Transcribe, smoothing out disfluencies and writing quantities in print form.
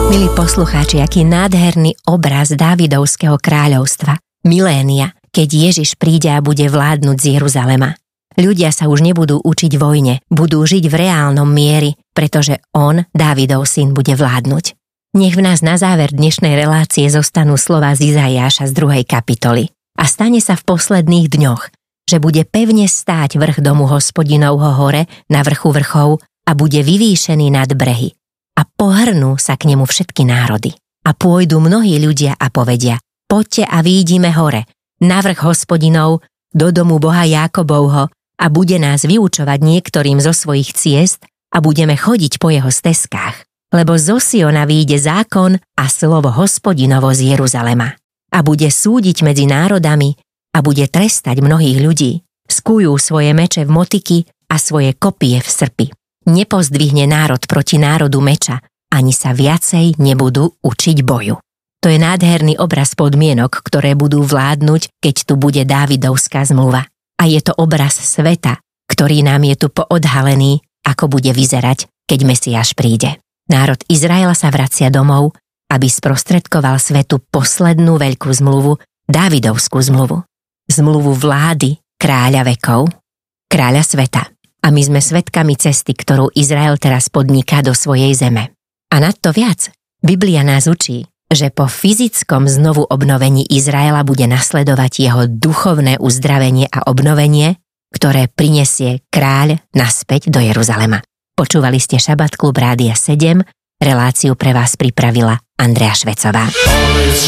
Milí poslucháči, aký nádherný obraz Dávidovského kráľovstva, milénia, keď Ježiš príde a bude vládnuť z Jeruzalema. Ľudia sa už nebudú učiť vojne, budú žiť v reálnom mieri, pretože on, Dávidov syn, bude vládnuť. Nech v nás na záver dnešnej relácie zostanú slová z Izaiáša z 2. kapitoly. A stane sa v posledných dňoch, že bude pevne stáť vrch domu Hospodinovho hore na vrchu vrchov a bude vyvýšený nad brehy. A pohrnú sa k nemu všetky národy. A pôjdu mnohí ľudia a povedia: poďte a výjdime hore, na vrch Hospodinov, do domu Boha Jákobovho, a bude nás vyučovať niektorým zo svojich ciest a budeme chodiť po jeho stezkách. Lebo zo Siona vyjde zákon a slovo Hospodinovo z Jeruzalema. A bude súdiť medzi národami a bude trestať mnohých ľudí. Skújú svoje meče v motyky a svoje kopie v srpi. Nepozdvihne národ proti národu meča, ani sa viacej nebudú učiť boju. To je nádherný obraz podmienok, ktoré budú vládnuť, keď tu bude Dávidovská zmluva. A je to obraz sveta, ktorý nám je tu poodhalený, ako bude vyzerať, keď Mesiáš príde. Národ Izraela sa vracia domov, aby sprostredkoval svetu poslednú veľkú zmluvu, Dávidovskú zmluvu. Zmluvu vlády kráľa vekov, kráľa sveta. A my sme svedkami cesty, ktorú Izrael teraz podniká do svojej zeme. A nadto viac, Biblia nás učí, že po fyzickom znovu obnovení Izraela bude nasledovať jeho duchovné uzdravenie a obnovenie, ktoré prinesie kráľ naspäť do Jeruzalema. Počúvali ste Šabat Klub Rádia 7, reláciu pre vás pripravila Andrea Švecová.